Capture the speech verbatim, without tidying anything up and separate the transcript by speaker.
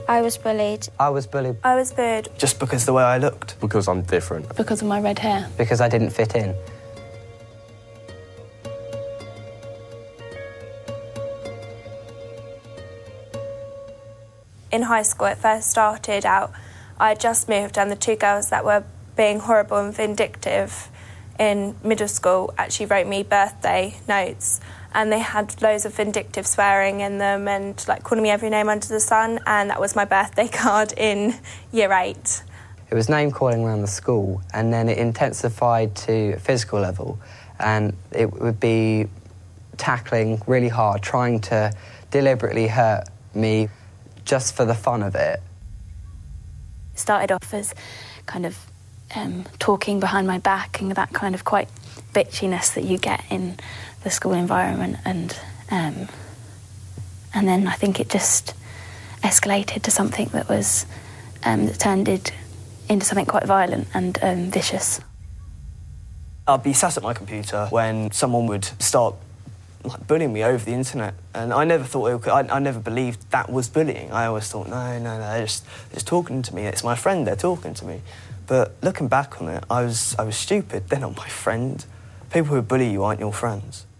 Speaker 1: I was bullied.
Speaker 2: I was bullied.
Speaker 3: I was booed.
Speaker 4: Just because of the way I looked.
Speaker 5: Because I'm different.
Speaker 6: Because of my red hair.
Speaker 2: Because I didn't fit in.
Speaker 3: In high school, it first started out, I had just moved, and the two girls that were being horrible and vindictive in middle school actually wrote me birthday notes, and they had loads of vindictive swearing in them and like calling me every name under the sun, and that was my birthday card in year eight.
Speaker 2: It was name-calling around the school, and then it intensified to a physical level, and it would be tackling really hard, trying to deliberately hurt me just for the fun of it.
Speaker 6: It started off as kind of um, talking behind my back and that kind of quite bitchiness that you get in the school environment, and um, and then I think it just escalated to something that was um, that turned it into something quite violent and um, vicious.
Speaker 4: I'd be sat at my computer when someone would start like bullying me over the internet, and I never thought it could, I, I never believed that was bullying. I always thought, no, no, no, they're just, they're just talking to me. It's my friend, they're talking to me. But looking back on it, I was, I was stupid. They're not my friend. People who bully you aren't your friends.